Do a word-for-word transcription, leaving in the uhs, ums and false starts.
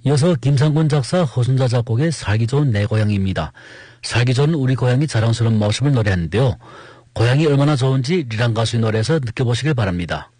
이어서 김상곤 작사, 허순자 작곡의 살기 좋은 내 고향입니다. 살기 좋은 우리 고향이 자랑스러운 모습을 노래하는데요. 고향이 얼마나 좋은지 리랑 가수의 노래에서 느껴보시길 바랍니다.